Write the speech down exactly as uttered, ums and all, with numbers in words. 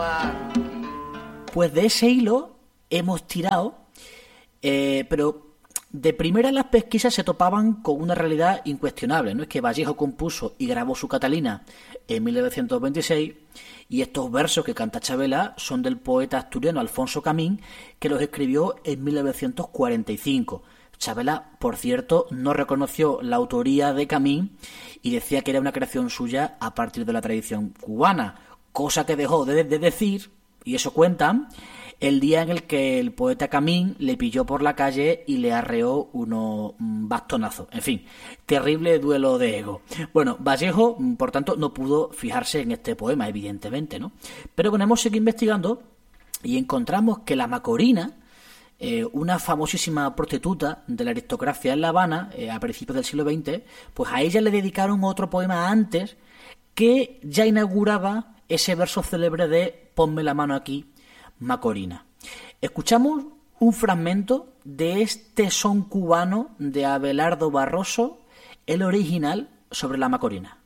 Pues de ese hilo hemos tirado, eh, pero de primera las pesquisas se topaban con una realidad incuestionable, ¿no? Es que Vallejo compuso y grabó su Catalina en mil novecientos veintiséis y estos versos que canta Chabela son del poeta asturiano Alfonso Camín, que los escribió en mil novecientos cuarenta y cinco. Chabela, por cierto, no reconoció la autoría de Camín y decía que era una creación suya a partir de la tradición cubana, cosa que dejó de, de decir, y eso cuentan, el día en el que el poeta Camín le pilló por la calle y le arreó unos bastonazos. En fin, terrible duelo de ego. Bueno, Vallejo, por tanto, no pudo fijarse en este poema, evidentemente, ¿no? Pero bueno, hemos seguido investigando y encontramos que la Macorina, eh, una famosísima prostituta de la aristocracia en La Habana, eh, a principios del siglo veinte, pues a ella le dedicaron otro poema antes que ya inauguraba ese verso célebre de «Ponme la mano aquí, Macorina». Escuchamos un fragmento de este son cubano de Abelardo Barroso, el original sobre la Macorina.